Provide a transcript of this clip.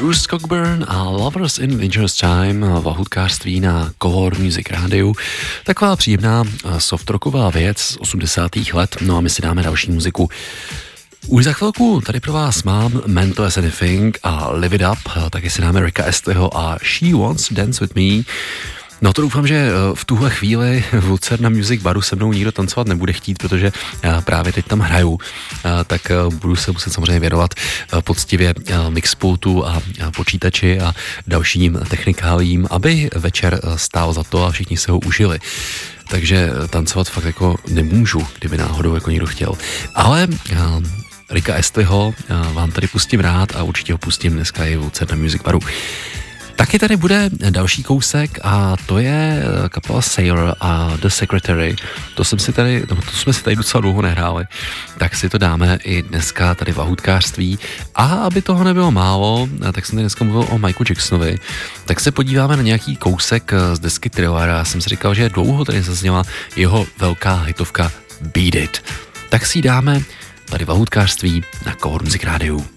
Bruce Cockburn a Lovers in Dangerous Time v lahůdkářství na Color Music rádiu. Taková příjemná softrocková věc z 80. let. No a my si dáme další muziku. Už za chvilku tady pro vás mám Mental as Anything a Live It Up, taky si dáme Ricka Esteho a She Wants to Dance With Me. No to doufám, že v tuhle chvíli v Lucerna Music Baru se mnou nikdo tancovat nebude chtít, protože právě teď tam hraju, tak budu se muset samozřejmě věnovat poctivě mixpultu a počítači a dalším technikálím, aby večer stál za to a všichni se ho užili. Takže tancovat fakt jako nemůžu, kdyby náhodou jako někdo chtěl. Ale Ricka Esteho vám tady pustím rád a určitě ho pustím dneska i v Lucerna Music Baru. Taky tady bude další kousek a to je kapela Sailor a The Secretary. To jsme si tady docela dlouho nehráli, tak si to dáme i dneska tady v lahůdkářství. A aby toho nebylo málo, tak jsem tady dneska mluvil o Michaelu Jacksonovi, tak se podíváme na nějaký kousek z desky Thriller. Já jsem si říkal, že dlouho tady zazněla jeho velká hitovka Beat It. Tak si ji dáme tady v lahůdkářství na Color Music rádiu.